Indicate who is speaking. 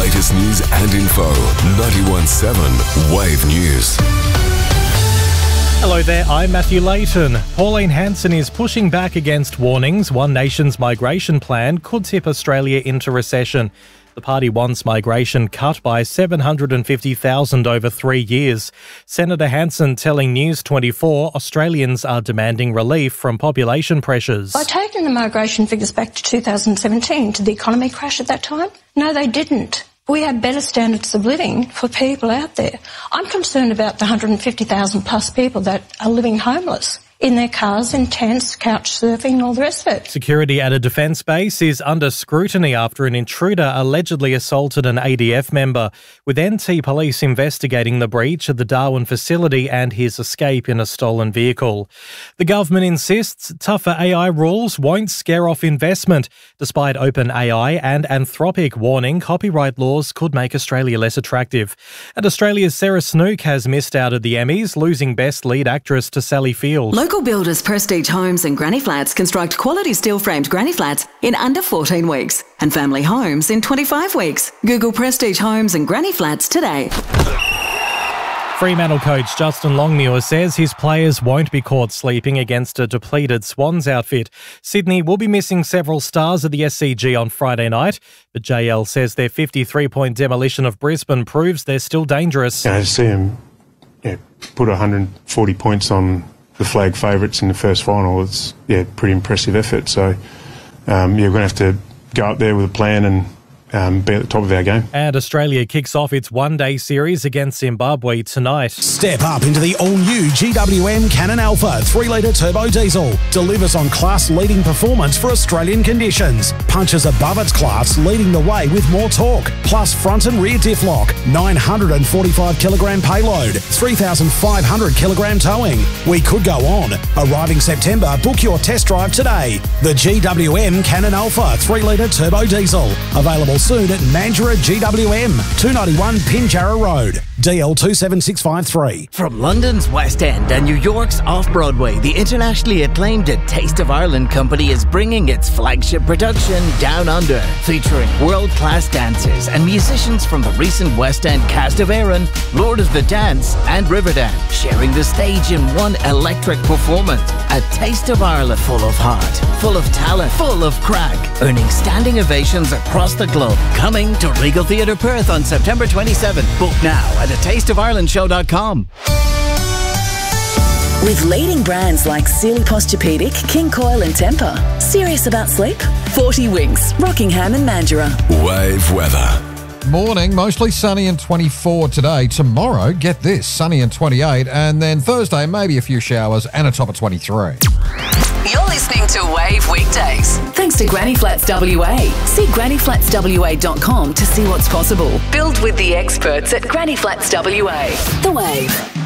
Speaker 1: latest news and info. 91.7 Wave News.
Speaker 2: Hello there, I'm Matthew Layton. Pauline Hanson is pushing back against warnings One Nation's migration plan could tip Australia into recession. The party wants migration cut by 750,000 over 3 years. Senator Hanson telling News 24 Australians are demanding relief from population pressures.
Speaker 3: By taking the migration figures back to 2017, did the economy crash at that time? No, they didn't. We have better standards of living for people out there. I'm concerned about the 150,000 plus people that are living homeless in their cars, in tents, couch surfing, all the rest of it.
Speaker 2: Security at a defence base is under scrutiny after an intruder allegedly assaulted an ADF member, with NT Police investigating the breach at the Darwin facility and his escape in a stolen vehicle. The government insists tougher AI rules won't scare off investment, despite OpenAI and Anthropic warning copyright laws could make Australia less attractive. And Australia's Sarah Snook has missed out at the Emmys, losing Best Lead Actress to Sally Field.
Speaker 4: Local builders Prestige Homes and Granny Flats construct quality steel-framed granny flats in under 14 weeks and family homes in 25 weeks. Google Prestige Homes and Granny Flats today.
Speaker 2: Fremantle coach Justin Longmuir says his players won't be caught sleeping against a depleted Swans outfit. Sydney will be missing several stars at the SCG on Friday night, but JL says their 53-point demolition of Brisbane proves they're still dangerous.
Speaker 5: To see them put 140 points on the flag favourites in the first final, it's pretty impressive effort. So we're going to have to go up there with a plan and be at the top of our game.
Speaker 2: And Australia kicks off its one-day series against Zimbabwe tonight.
Speaker 6: Step up into the all-new GWM Cannon Alpha 3-litre turbo diesel. Delivers on class-leading performance for Australian conditions. Punches above its class, leading the way with more torque. Plus front and rear diff lock. 945-kilogram payload. 3,500-kilogram towing. We could go on. Arriving September, book your test drive today. The GWM Cannon Alpha 3-litre turbo diesel. Available soon at Mandurah GWM, 291 Pinjarra Road, DL 27653.
Speaker 7: From London's West End and New York's Off-Broadway, the internationally acclaimed A Taste of Ireland company is bringing its flagship production Down Under, featuring world-class dancers and musicians from the recent West End cast of Erin, Lord of the Dance and Riverdance, sharing the stage in one electric performance. A Taste of Ireland, full of heart, full of talent, full of crack, earning standing ovations across the globe. Coming to Regal Theatre Perth on September 27th. Book now at atasteofirelandshow.com.
Speaker 8: With leading brands like Sealy Posturepedic, King Coil and Tempur. Serious about sleep? 40 Winks, Rockingham and Mandurah.
Speaker 1: Wave weather.
Speaker 9: Morning, mostly sunny and 24 today. Tomorrow, get this, sunny and 28. And then Thursday, maybe a few showers and a top of 23.
Speaker 8: You're listening to Wave Weekdays. Thanks to Granny Flats WA. See grannyflatswa.com to see what's possible. Build with the experts at Granny Flats WA. The Wave.